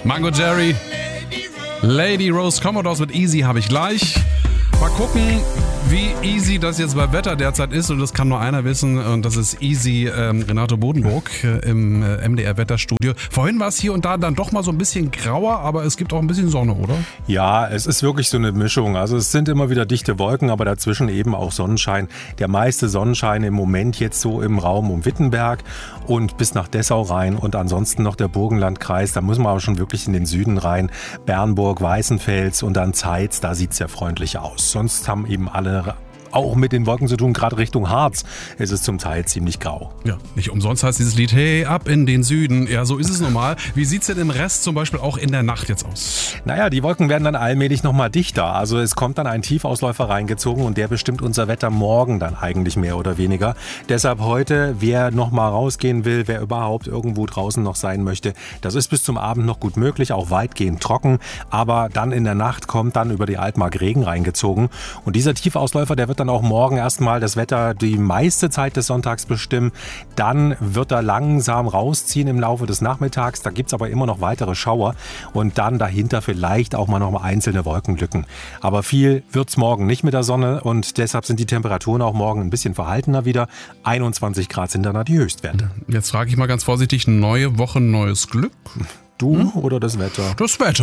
Mango Jerry, Lady Rose Commodores mit Easy habe ich gleich. Mal gucken, wie easy das jetzt beim Wetter derzeit ist, und das kann nur einer wissen, und das ist easy Renato Bodenburg im MDR-Wetterstudio. Vorhin war es hier und da dann doch mal so ein bisschen grauer, aber es gibt auch ein bisschen Sonne, oder? Ja, es ist wirklich so eine Mischung. Also es sind immer wieder dichte Wolken, aber dazwischen eben auch Sonnenschein. Der meiste Sonnenschein im Moment jetzt so im Raum um Wittenberg und bis nach Dessau rein, und ansonsten noch der Burgenlandkreis. Da müssen wir aber schon wirklich in den Süden rein. Bernburg, Weißenfels und dann Zeitz, da sieht es ja freundlich aus. Sonst haben eben alle auch mit den Wolken zu tun, gerade Richtung Harz ist es zum Teil ziemlich grau. Ja, nicht umsonst heißt dieses Lied, hey, ab in den Süden. Ja, so ist es normal. Wie sieht es denn im Rest zum Beispiel auch in der Nacht jetzt aus? Naja, die Wolken werden dann allmählich nochmal dichter. Also es kommt dann ein Tiefausläufer reingezogen, und der bestimmt unser Wetter morgen dann eigentlich mehr oder weniger. Deshalb heute, wer nochmal rausgehen will, wer überhaupt irgendwo draußen noch sein möchte, das ist bis zum Abend noch gut möglich, auch weitgehend trocken. Aber dann in der Nacht kommt dann über die Altmark Regen reingezogen. Und dieser Tiefausläufer, der wird dann auch morgen erstmal das Wetter die meiste Zeit des Sonntags bestimmen. Dann wird er langsam rausziehen im Laufe des Nachmittags. Da gibt es aber immer noch weitere Schauer, und dann dahinter vielleicht auch mal noch mal einzelne Wolkenlücken. Aber viel wird es morgen nicht mit der Sonne, und deshalb sind die Temperaturen auch morgen ein bisschen verhaltener wieder. 21 Grad sind dann die Höchstwerte. Jetzt frage ich mal ganz vorsichtig, neue Woche, neues Glück? Du oder das Wetter? Das Wetter.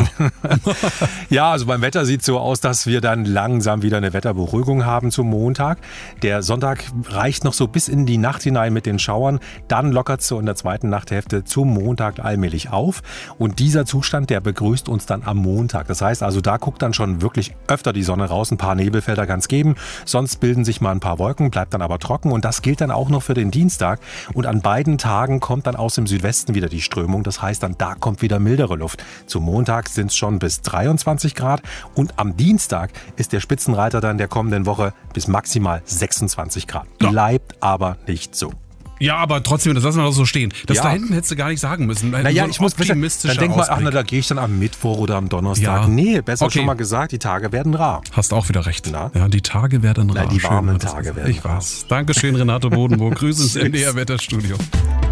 Ja, also beim Wetter sieht es so aus, dass wir dann langsam wieder eine Wetterberuhigung haben zum Montag. Der Sonntag reicht noch so bis in die Nacht hinein mit den Schauern. Dann lockert es so in der zweiten Nachthälfte zum Montag allmählich auf. Und dieser Zustand, der begrüßt uns dann am Montag. Das heißt also, da guckt dann schon wirklich öfter die Sonne raus. Ein paar Nebelfelder kann es geben. Sonst bilden sich mal ein paar Wolken, bleibt dann aber trocken. Und das gilt dann auch noch für den Dienstag. Und an beiden Tagen kommt dann aus dem Südwesten wieder die Strömung. Das heißt dann, da kommt wieder mildere Luft. Zum Montag sind es schon bis 23 Grad, und am Dienstag ist der Spitzenreiter dann der kommenden Woche bis maximal 26 Grad. Ja. Bleibt aber nicht so. Ja, aber trotzdem, das lassen wir doch so stehen. Das Ja. da hinten hättest du gar nicht sagen müssen. Naja, So ich muss wissen, dann denk mal, ach, na, da gehe ich dann am Mittwoch oder am Donnerstag. Ja. Nee, besser Okay. schon mal gesagt, die Tage werden rar. Hast auch wieder recht. Na? Ja, die Tage werden rar. die warmen Schön, Tage das- werden Ich weiß. Dankeschön, Renato Bodenburg. Grüße ins MDR-Wetterstudio.